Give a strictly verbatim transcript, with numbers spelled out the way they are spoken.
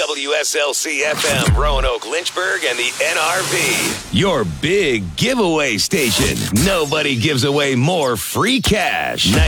W S L C F M, Roanoke, Lynchburg, and the N R V. Your big giveaway station. Nobody gives away more free cash.